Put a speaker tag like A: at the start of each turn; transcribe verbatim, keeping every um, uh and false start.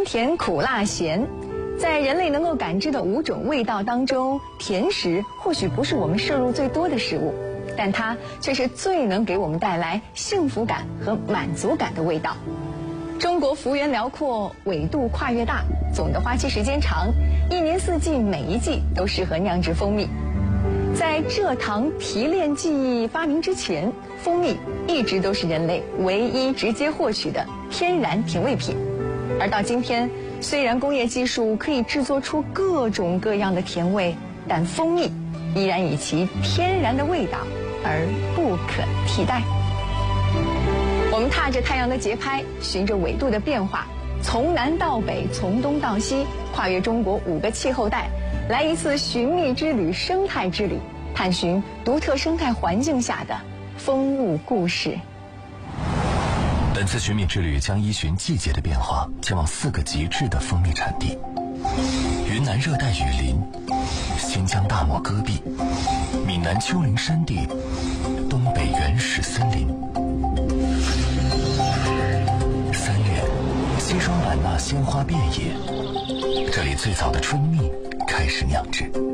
A: 甜苦辣咸，在人类能够感知的五种味道当中，甜食或许不是我们摄入最多的食物，但它却是最能给我们带来幸福感和满足感的味道。中国幅员辽阔，纬度跨越大，总的花期时间长，一年四季每一季都适合酿制蜂蜜。在蔗糖提炼技艺发明之前，蜂蜜一直都是人类唯一直接获取的天然甜味品。而到今天，虽然工业技术可以制作出各种各样的甜味，但蜂蜜依然以其天然的味道而不可替代。我们踏着太阳的节拍，循着纬度的变化，从南到北，从东到西，跨越中国五个气候带，来一次寻觅之旅、生态之旅，探寻独特生态环境下的风物故事。
B: 本次寻觅之旅将依循季节的变化，前往四个极致的蜂蜜产地：云南热带雨林、新疆大漠戈壁、闽南丘陵山地、东北原始森林。三月，西双版纳鲜花遍野，这里最早的春蜜开始酿制。